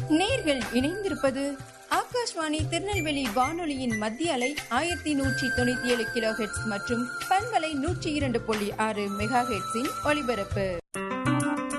நேர்கள் இணைந்திருப்பது ஆகாஷ்வாணி திருநெல்வேலி வானொலியின் மத்திய அலை 1197 கிலோ ஹெர்ட்ஸ் மற்றும் பண்பலை 102.6 மெகா ஹெர்ட்ஸின் ஒலிபரப்பு.